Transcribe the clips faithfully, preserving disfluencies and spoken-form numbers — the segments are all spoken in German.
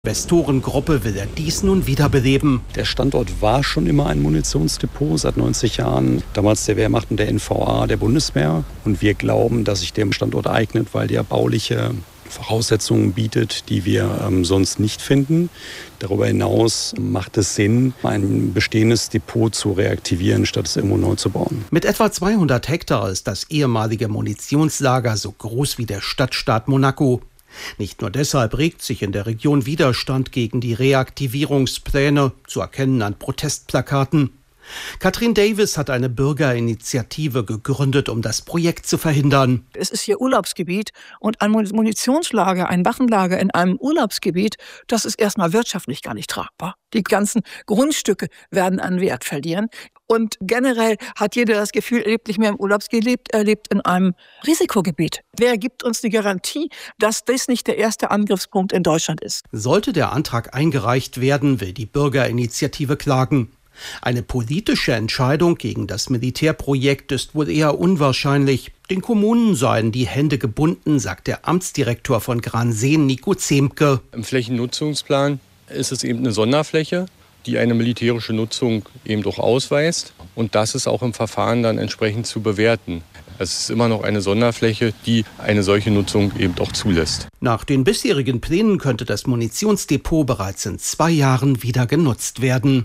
Investorengruppe will er dies nun wiederbeleben. Der Standort war schon immer ein Munitionsdepot seit neunzig Jahren. Damals der Wehrmacht und der N V A der Bundeswehr. Und wir glauben, dass sich der Standort eignet, weil der bauliche Voraussetzungen bietet, die wir ähm, sonst nicht finden. Darüber hinaus macht es Sinn, ein bestehendes Depot zu reaktivieren, statt es irgendwo neu zu bauen. Mit etwa zweihundert Hektar ist das ehemalige Munitionslager so groß wie der Stadtstaat Monaco. Nicht nur deshalb regt sich in der Region Widerstand gegen die Reaktivierungspläne, zu erkennen an Protestplakaten. Katrin Davis hat eine Bürgerinitiative gegründet, um das Projekt zu verhindern. Es ist hier Urlaubsgebiet und ein Munitionslager, ein Waffenlager in einem Urlaubsgebiet, das ist erstmal wirtschaftlich gar nicht tragbar. Die ganzen Grundstücke werden an Wert verlieren. Und generell hat jeder das Gefühl, er lebt nicht mehr im Urlaubsgebiet, er lebt in einem Risikogebiet. Wer gibt uns die Garantie, dass das nicht der erste Angriffspunkt in Deutschland ist? Sollte der Antrag eingereicht werden, will die Bürgerinitiative klagen. Eine politische Entscheidung gegen das Militärprojekt ist wohl eher unwahrscheinlich. Den Kommunen seien die Hände gebunden, sagt der Amtsdirektor von Granseen, Nico Zemke. Im Flächennutzungsplan ist es eben eine Sonderfläche, die eine militärische Nutzung eben doch ausweist. Und das ist auch im Verfahren dann entsprechend zu bewerten. Es ist immer noch eine Sonderfläche, die eine solche Nutzung eben auch zulässt. Nach den bisherigen Plänen könnte das Munitionsdepot bereits in zwei Jahren wieder genutzt werden.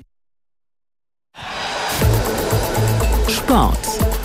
Sport.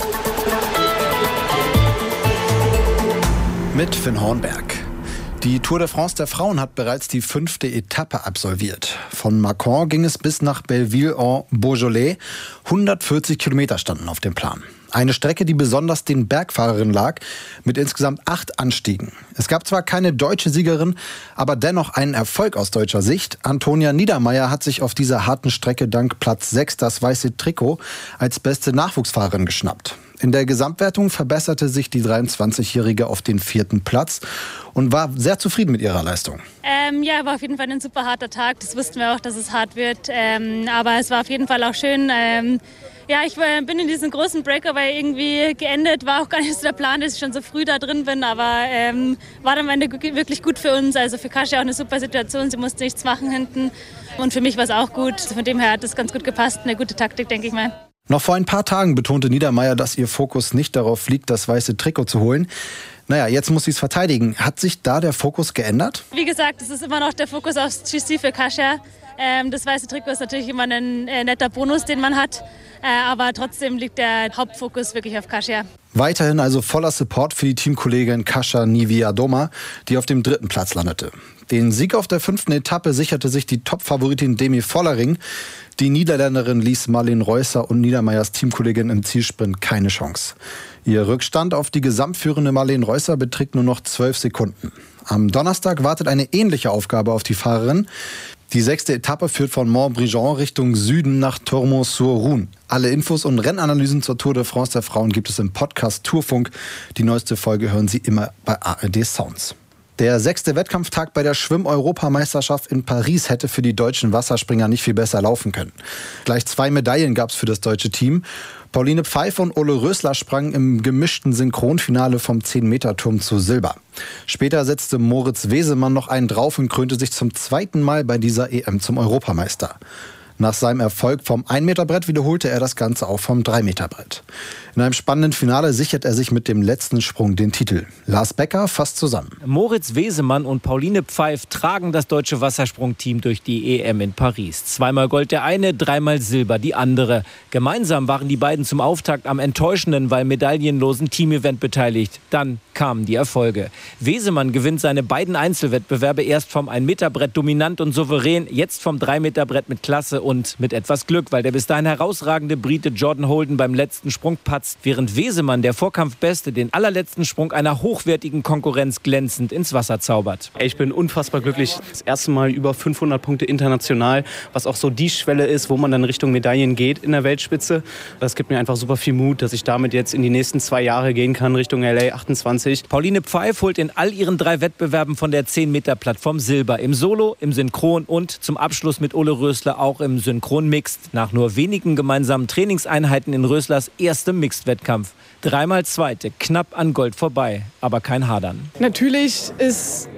Mit Finn Hornberg. Die Tour de France der Frauen hat bereits die fünfte Etappe absolviert. Von Mâcon ging es bis nach Belleville-en-Beaujolais. hundertvierzig Kilometer standen auf dem Plan. Eine Strecke, die besonders den Bergfahrerinnen lag, mit insgesamt acht Anstiegen. Es gab zwar keine deutsche Siegerin, aber dennoch einen Erfolg aus deutscher Sicht. Antonia Niedermeyer hat sich auf dieser harten Strecke dank Platz sechs das weiße Trikot als beste Nachwuchsfahrerin geschnappt. In der Gesamtwertung verbesserte sich die dreiundzwanzigjährige auf den vierten Platz und war sehr zufrieden mit ihrer Leistung. Ähm, ja, war auf jeden Fall ein super harter Tag. Das wussten wir auch, dass es hart wird. Ähm, aber es war auf jeden Fall auch schön. Ähm, ja, ich war, bin in diesem großen Breakaway irgendwie geendet. War auch gar nicht so der Plan, dass ich schon so früh da drin bin. Aber ähm, war dann am Ende wirklich gut für uns. Also für Kasia auch eine super Situation. Sie musste nichts machen hinten. Und für mich war es auch gut. Von dem her hat es ganz gut gepasst. Eine gute Taktik, denke ich mal. Noch vor ein paar Tagen betonte Niedermeyer, dass ihr Fokus nicht darauf liegt, das weiße Trikot zu holen. Naja, jetzt muss sie es verteidigen. Hat sich da der Fokus geändert? Wie gesagt, es ist immer noch der Fokus aufs G C für Kasia. Ähm, das weiße Trikot ist natürlich immer ein äh, netter Bonus, den man hat. Äh, aber trotzdem liegt der Hauptfokus wirklich auf Kasia. Weiterhin also voller Support für die Teamkollegin Kasia Niewiadoma, die auf dem dritten Platz landete. Den Sieg auf der fünften Etappe sicherte sich die Top-Favoritin Demi Vollering. Die Niederländerin ließ Marleen Reusser und Niedermeyers Teamkollegin im Zielsprint keine Chance. Ihr Rückstand auf die gesamtführende Marleen Reusser beträgt nur noch zwölf Sekunden. Am Donnerstag wartet eine ähnliche Aufgabe auf die Fahrerin. Die sechste Etappe führt von Montbrison Richtung Süden nach Tormont-sur-Rhône. Alle Infos und Rennanalysen zur Tour de France der Frauen gibt es im Podcast Tourfunk. Die neueste Folge hören Sie immer bei A R D Sounds. Der sechste Wettkampftag bei der Schwimm-Europameisterschaft in Paris hätte für die deutschen Wasserspringer nicht viel besser laufen können. Gleich zwei Medaillen gab es für das deutsche Team. Pauline Pfeiffer und Ole Rösler sprangen im gemischten Synchronfinale vom zehn-Meter-Turm zu Silber. Später setzte Moritz Wesemann noch einen drauf und krönte sich zum zweiten Mal bei dieser E M zum Europameister. Nach seinem Erfolg vom ein-Meter-Brett wiederholte er das Ganze auch vom drei-Meter-Brett. In einem spannenden Finale sichert er sich mit dem letzten Sprung den Titel. Lars Becker fasst zusammen. Moritz Wesemann und Pauline Pfeiffer tragen das deutsche Wassersprungteam durch die E M in Paris. Zweimal Gold der eine, dreimal Silber die andere. Gemeinsam waren die beiden zum Auftakt am enttäuschenden, weil medaillenlosen Teamevent beteiligt. Dann kamen die Erfolge. Wesemann gewinnt seine beiden Einzelwettbewerbe erst vom ein-Meter-Brett dominant und souverän, jetzt vom drei-Meter-Brett mit Klasse und mit etwas Glück, weil der bis dahin herausragende Brite Jordan Holden beim letzten Sprung patzt, während Wesemann, der Vorkampfbeste, den allerletzten Sprung einer hochwertigen Konkurrenz glänzend ins Wasser zaubert. Ich bin unfassbar glücklich. Das erste Mal über fünfhundert Punkte international, was auch so die Schwelle ist, wo man dann Richtung Medaillen geht in der Weltspitze. Das gibt mir einfach super viel Mut, dass ich damit jetzt in die nächsten zwei Jahre gehen kann, Richtung L A achtundzwanzig. Pauline Pfeiffer holt in all ihren drei Wettbewerben von der zehn-Meter-Plattform Silber. Im Solo, im Synchron und zum Abschluss mit Ole Rösler auch im Synchron Mixed. Nach nur wenigen gemeinsamen Trainingseinheiten in Röslers erstem Mixed-Wettkampf. Dreimal Zweite, knapp an Gold vorbei, aber kein Hadern. Natürlich ist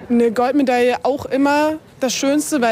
eine Goldmedaille auch immer das Schönste, weil